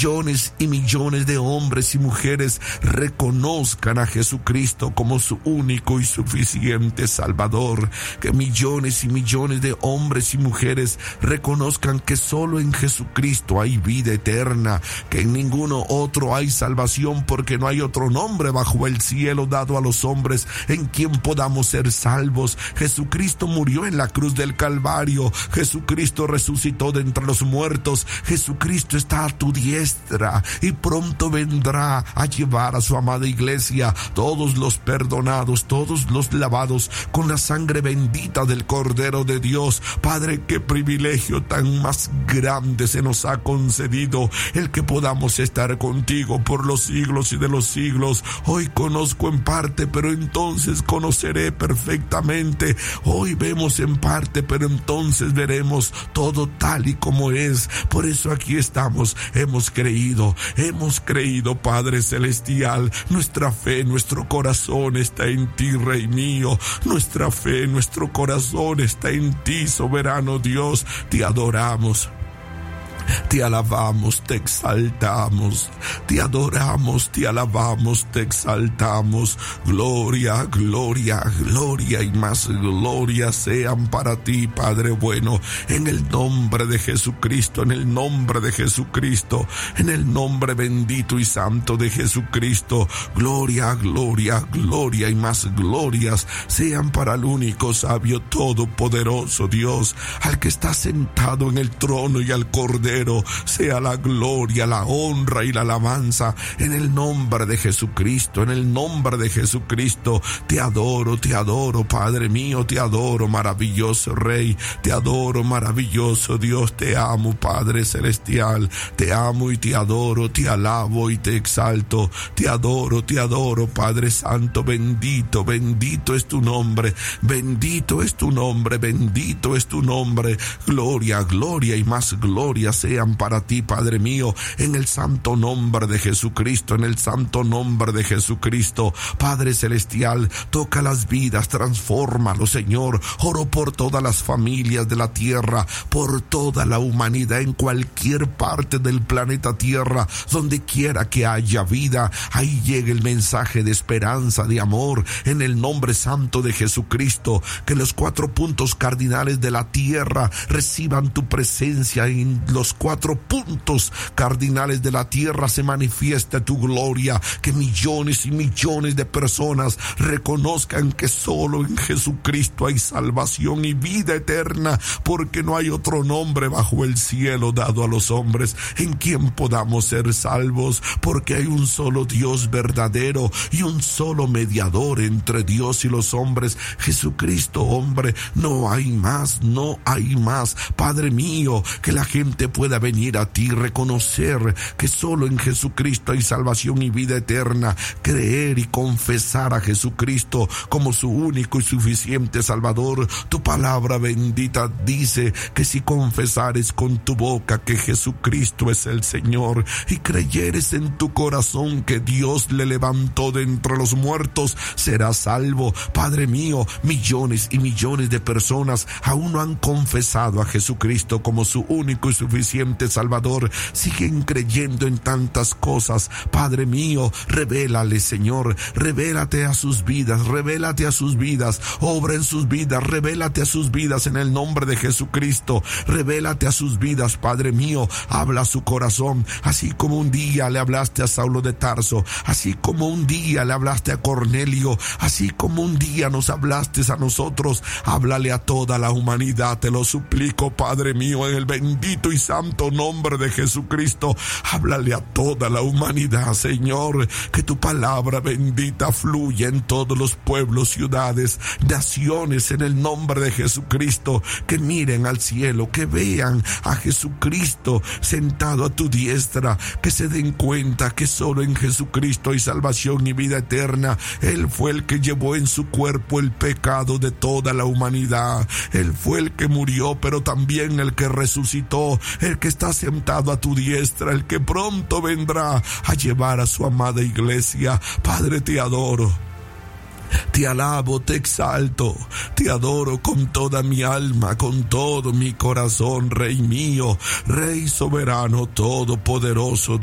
millones y millones de hombres y mujeres reconozcan a Jesucristo como su único y suficiente Salvador. Que millones y millones de hombres y mujeres reconozcan que solo en Jesucristo hay vida eterna, que en ninguno otro hay salvación, porque no hay otro nombre bajo el cielo dado a los hombres en quien podamos ser salvos. Jesucristo murió en la cruz del Calvario. Jesucristo resucitó de entre los muertos. Jesucristo está a tu diestra y pronto vendrá a llevar a su amada iglesia, todos los perdonados, todos los lavados con la sangre bendita del Cordero de Dios. Padre, qué privilegio tan más grande se nos ha concedido, el que podamos estar contigo por los siglos y de los siglos. Hoy conozco en parte, pero entonces conoceré perfectamente. Hoy vemos en parte, pero entonces veremos todo tal y como es. Por eso aquí estamos. Hemos creído, Padre Celestial. Nuestra fe, nuestro corazón está en ti, Rey mío. Nuestra fe, nuestro corazón está en ti, soberano Dios. Te adoramos. Te alabamos, te exaltamos, te adoramos, te alabamos, te exaltamos. Gloria, gloria, gloria y más gloria sean para ti, Padre bueno, en el nombre de Jesucristo, en el nombre de Jesucristo, en el nombre bendito y santo de Jesucristo. Gloria, gloria, gloria y más glorias sean para el único sabio todopoderoso Dios, al que está sentado en el trono y al Cordero. Sea la gloria, la honra y la alabanza en el nombre de Jesucristo, en el nombre de Jesucristo. Te adoro, Padre mío, te adoro, maravilloso Rey, te adoro, maravilloso Dios, te amo, Padre Celestial, te amo y te adoro, te alabo y te exalto, te adoro, Padre Santo, bendito, bendito es tu nombre, bendito es tu nombre, bendito es tu nombre. Gloria, gloria y más gloria sean para ti, Padre mío, en el santo nombre de Jesucristo, en el santo nombre de Jesucristo. Padre Celestial, toca las vidas, transfórmalo, Señor. Oro por todas las familias de la tierra, por toda la humanidad en cualquier parte del planeta Tierra, donde quiera que haya vida, ahí llegue el mensaje de esperanza, de amor, en el nombre santo de Jesucristo. Que los 4 puntos cardinales de la tierra reciban tu presencia. En los 4 puntos cardinales de la tierra se manifiesta tu gloria. Que millones y millones de personas reconozcan que solo en Jesucristo hay salvación y vida eterna, porque no hay otro nombre bajo el cielo dado a los hombres en quien podamos ser salvos, porque hay un solo Dios verdadero y un solo mediador entre Dios y los hombres, Jesucristo hombre. No hay más, no hay más. Padre mío, que la gente pueda venir a ti, reconocer que solo en Jesucristo hay salvación y vida eterna, creer y confesar a Jesucristo como su único y suficiente Salvador. Tu palabra bendita dice que si confesares con tu boca que Jesucristo es el Señor y creyeres en tu corazón que Dios le levantó de entre los muertos, serás salvo. Padre mío, millones y millones de personas aún no han confesado a Jesucristo como su único y suficiente Salvador, siguen creyendo en tantas cosas. Padre mío, revélale, Señor, revélate a sus vidas, obra en sus vidas, revélate a sus vidas en el nombre de Jesucristo, revélate a sus vidas, Padre mío, habla a su corazón, así como un día le hablaste a Saulo de Tarso, así como un día le hablaste a Cornelio, así como un día nos hablaste a nosotros, háblale a toda la humanidad, te lo suplico, Padre mío, en el bendito y santo nombre de Jesucristo, háblale a toda la humanidad, Señor, que tu palabra bendita fluya en todos los pueblos, ciudades, naciones, en el nombre de Jesucristo, que miren al cielo, que vean a Jesucristo sentado a tu diestra, que se den cuenta que solo en Jesucristo hay salvación y vida eterna. Él fue el que llevó en su cuerpo el pecado de toda la humanidad. Él fue el que murió, pero también el que resucitó, el que está sentado a tu diestra, el que pronto vendrá a llevar a su amada iglesia. Padre, te adoro. Te alabo, te exalto, te adoro con toda mi alma, con todo mi corazón, Rey mío, Rey soberano, todopoderoso.